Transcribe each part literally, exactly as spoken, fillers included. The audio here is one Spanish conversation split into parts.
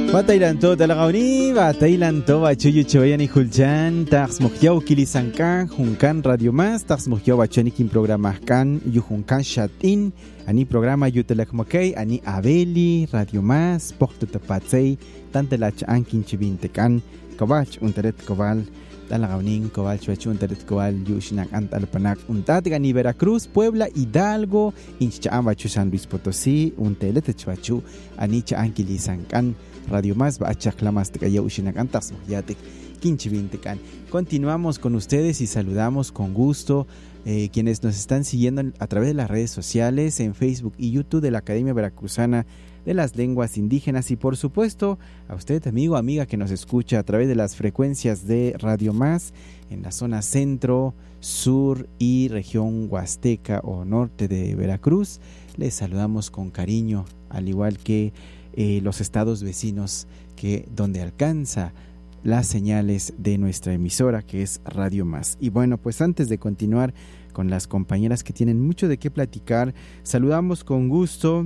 Batailanto talagauni, batailanto bachuyu choyani hulchan, tax mojyau kilisankan, junkan radio más, tax mojyau bachani kin programa kan, yu junkan shatin, ani programa yu telekmokei, ani abeli, radio más, pokto tapatsei, tantelach ankin chibintekan, kobach unteret kobal, talagaunin kobal chuachu unteret kobal yu shinak antalpanak, untatgani Veracruz, Puebla, Hidalgo, inchchaan bachu San Luis Potosí, untelet chuachu, ani chaan kilisankan, Radio Más, Bachaclamas, Tecaya, Ushinacantas, Yatek, Quinchivintecan. Continuamos con ustedes y saludamos con gusto eh, quienes nos están siguiendo a través de las redes sociales, en Facebook y YouTube de la Academia Veracruzana de las Lenguas Indígenas. Y por supuesto, a usted, amigo, amiga, que nos escucha a través de las frecuencias de Radio Más en la zona centro, sur y región huasteca o norte de Veracruz. Les saludamos con cariño, al igual que Eh, los estados vecinos que donde alcanza las señales de nuestra emisora, que es Radio Más. Y bueno, pues antes de continuar con las compañeras que tienen mucho de qué platicar, saludamos con gusto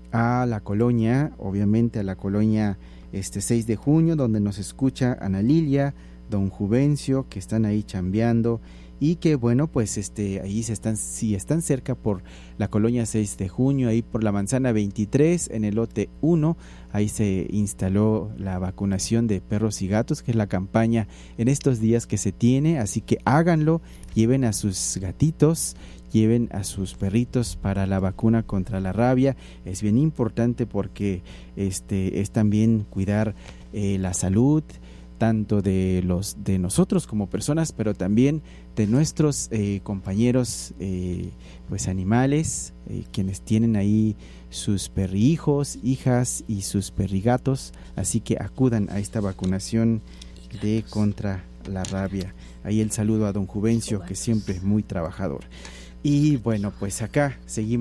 a la colonia, obviamente a la colonia este seis de junio, donde nos escucha Ana Lilia, don Juvencio, que están ahí chambeando. Y que bueno, pues este ahí se están, si están cerca por la colonia seis de junio, ahí por la manzana veintitrés, en el lote uno, ahí se instaló la vacunación de perros y gatos, que es la campaña en estos días que se tiene, así que háganlo, lleven a sus gatitos, lleven a sus perritos para la vacuna contra la rabia. Es bien importante porque este es también cuidar eh, la salud, tanto de los de nosotros como personas, pero también de nuestros eh, compañeros eh, pues animales, eh, quienes tienen ahí sus perrijos, hijas y sus perrigatos, así que acudan a esta vacunación de contra la rabia. Ahí el saludo a don Juvencio, que siempre es muy trabajador. Y bueno, pues acá seguimos